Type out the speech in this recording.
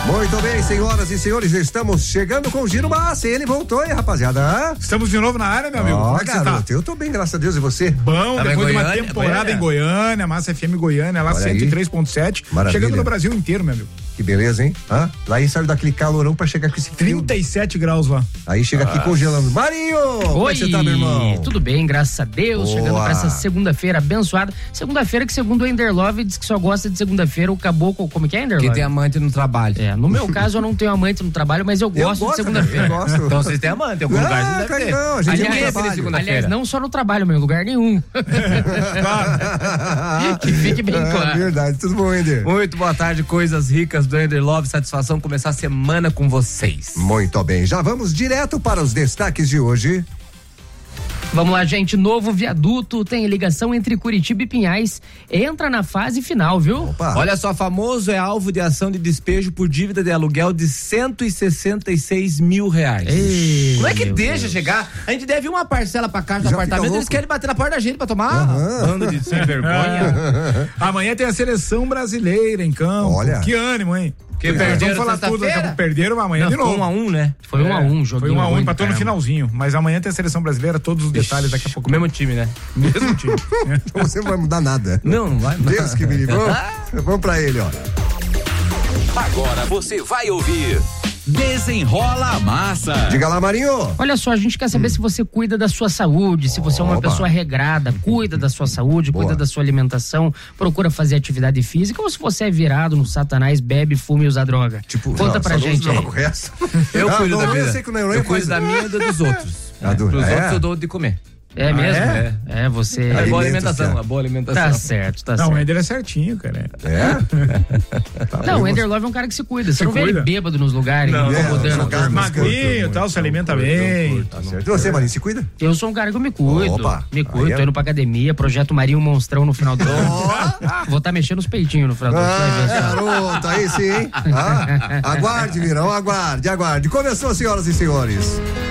Muito bem, senhoras e senhores, estamos chegando com o Giro Massa. Ele voltou, hein, rapaziada? Estamos de novo na área, meu amigo. Ó, garoto, eu tô bem, graças a Deus, e você? Bom, Tava depois em de uma Goiânia, temporada em Goiânia, Massa FM Goiânia, lá 103.7, chegando no Brasil inteiro, meu amigo. Que beleza, hein? Lá aí saiu daquele calorão pra chegar com esse frio. 37 graus lá. Aí chega aqui congelando. Marinho! Como é que você tá, meu irmão? Tudo bem, graças a Deus. Boa. Chegando pra essa segunda-feira abençoada. Segunda-feira que, segundo o Ender Love, diz que só gosta de segunda-feira. O caboclo, como é que é, Ender Love? Que tem amante no trabalho. No meu caso, eu não tenho amante no trabalho, mas eu gosto de segunda-feira. Eu gosto. Então vocês têm amante, em algum lugar vocês devem ter. Não, a gente Aliás, não só no trabalho, mas em lugar nenhum. Que fique bem claro. Verdade, tudo bom, Ender? Muito boa tarde, coisas ricas do Ender Love, satisfação começar a semana com vocês. Muito bem, já vamos direto para os destaques de hoje. Vamos lá, gente, novo viaduto tem ligação entre Curitiba e Pinhais, entra na fase final, viu? Opa. Olha só, famoso é alvo de ação de despejo por dívida de aluguel de R$166 mil. Como é que deixa chegar? A gente deve uma parcela pra caixa do apartamento, eles querem bater na porta da gente pra tomar? Bando de sem vergonha. Amanhã tem a seleção brasileira em campo. Olha. Que ânimo, hein? Que perderam, vamos falar tudo, perderam amanhã não, de novo. Foi 1-1, né? Foi 1-1, joguinho. Foi 1-1, empatou no finalzinho. Mas amanhã tem a seleção brasileira, todos os detalhes daqui a pouco. O mesmo time, né? Mesmo time. Então você não vai mudar nada. Não vai mudar. Deus que me livre. Vamos pra ele, ó. Agora você vai ouvir Desenrola a Massa. Diga lá, Marinho. Olha só, a gente quer saber se você cuida da sua saúde, se você é uma pessoa regrada, cuida da sua saúde, cuida da sua alimentação, procura fazer atividade física, ou se você é virado no satanás, bebe, fume e usa droga. Conta pra gente aí. Eu cuido da vida. Eu cuido da minha e dos outros. Pros outros eu dou de comer. É mesmo? É, você... É boa alimentação, Tá certo, tá certo. Não, o Ender é certinho, cara. Não, o Ender Love é um cara que se cuida. Você não vê ele bêbado nos lugares, incomodando. Magrinho e tal, se alimenta bem. Tá certo. E você, Marinho, se cuida? Eu sou um cara que eu me cuido. Tô indo pra academia, projeto Marinho Monstrão no final do ano. Vou estar mexendo os peitinhos no final do ano. Garoto, aí sim, hein? Aguarde, Virão, aguarde. Começou, senhoras e senhores.